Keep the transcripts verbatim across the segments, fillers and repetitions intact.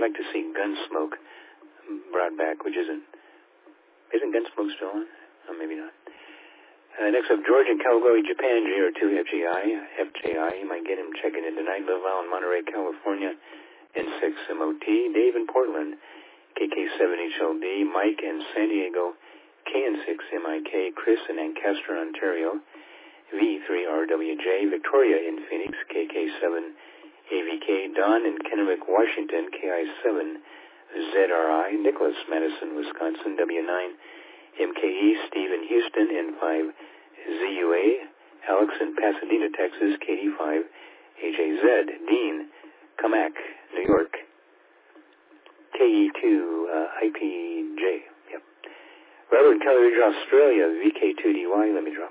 like to see Gunsmoke brought back, which isn't, isn't Gunsmoke still on? Oh, maybe not. Uh, next up, George in Kawagoe, Japan, J R two F J I. F J I, you might get him checking in tonight. Laval in Monterey, California, N six M O T. Dave in Portland, K K seven H L D. Mike in San Diego, K N six M I K. Chris in Ancaster, Ontario, V three R W J. Victoria in Phoenix, K K seven A V K. Don in Kennewick, Washington, K I seven Z R I. Nicholas, Madison, Wisconsin, W nine M K E. Steve in Houston, N five Z U A. Alex in Pasadena, Texas, K D five H A Z. Dean, Kamak, New York, K E two uh, I P J. Yep. Robert in Cambridge, Australia, V K two D Y. Let me drop.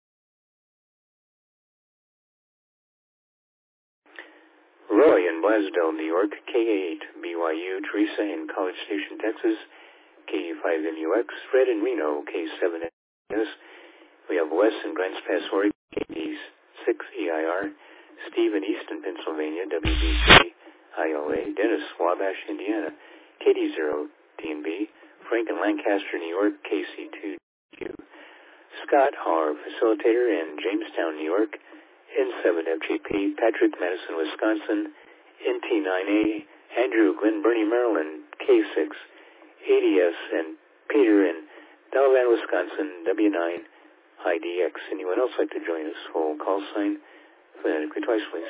Roy in Blasdell, New York, K eight B Y U. Teresa in College Station, Texas, K five M U X. Fred in Reno, K seven S. We have Wes in Grants Pass, Oregon, K D six E I R. Steve in Easton, Pennsylvania, W B C I L A. Dennis, Wabash, Indiana, K D zero D N B. Frank in Lancaster, New York, K C two Q. Scott, our facilitator in Jamestown, New York, N seven F G P. Patrick, Madison, Wisconsin, N T nine A. Andrew, Glen Burnie, Maryland, K six A D S. And Peter in Delavan, Wisconsin, W nine I D X. Anyone else like to join us? Full call sign, phonetically twice, please.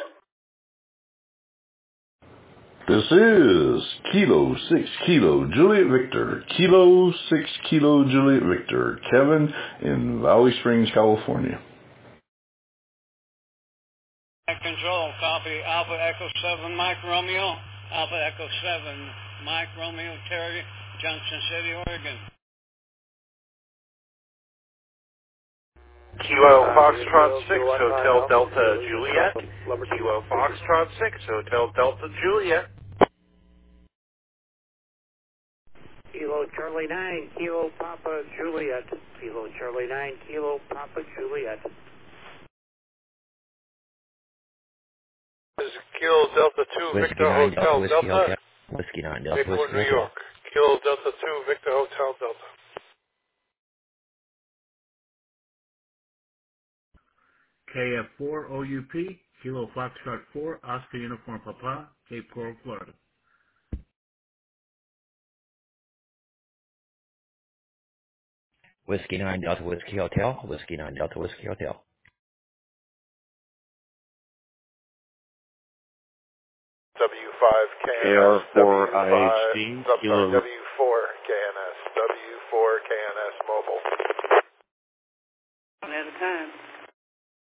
This is Kilo six Kilo Juliet Victor. Kilo six Kilo Juliet Victor. Kevin in Valley Springs, California. Control, copy Alpha Echo seven Mike Romeo. Alpha Echo seven Mike Romeo Terry, Junction City, Oregon. Kilo Foxtrot six, Hotel Delta Juliet. Kilo Foxtrot six, Hotel Delta Juliet. Kilo Charlie nine, Kilo Papa Juliet. Kilo Charlie nine, Kilo Papa Juliet. This is Kilo Delta two, Whiskey Victor nine, Hotel Whiskey Delta. Hotel. Whiskey nine, Delta Newport, Whiskey New Hotel. York. Kilo Delta two, Victor Hotel Delta. K F four O U P, Kilo Foxtrot four, Oscar Uniform Papa, Cape Coral, Florida. Whiskey nine, Delta Whiskey Hotel. Whiskey nine, Delta Whiskey Hotel. W five K N S. K R four I H D, Kilo. W four K N S. W four K N S Mobile. One at a time.